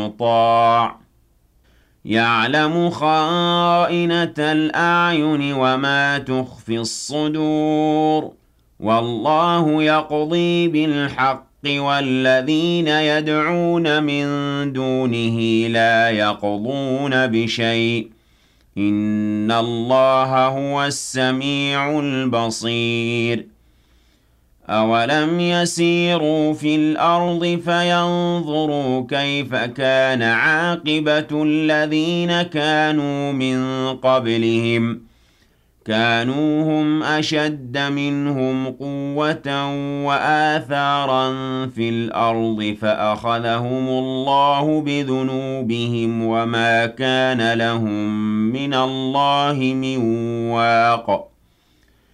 مُطَاعٍ يَعْلَمُ خَائِنَةَ الْأَعْيُنِ وَمَا تُخْفِي الصُّدُورُ وَاللَّهُ يَقْضِي بِالْحَقِّ وَالَّذِينَ يَدْعُونَ مِن دُونِهِ لَا يَقْضُونَ بِشَيْءٍ إِنَّ اللَّهَ هُوَ السَّمِيعُ الْبَصِيرُ أَوَلَمْ يَسِيرُوا فِي الْأَرْضِ فَيَنظُرُوا كَيْفَ كَانَ عَاقِبَةُ الَّذِينَ كَانُوا مِن قَبْلِهِمْ كَانُوا هُمْ أَشَدَّ مِنْهُمْ قُوَّةً وَآثَارًا فِي الْأَرْضِ فَأَخَذَهُمُ اللَّهُ بِذُنُوبِهِمْ وَمَا كَانَ لَهُم مِّنَ اللَّهِ مِن وَاقٍ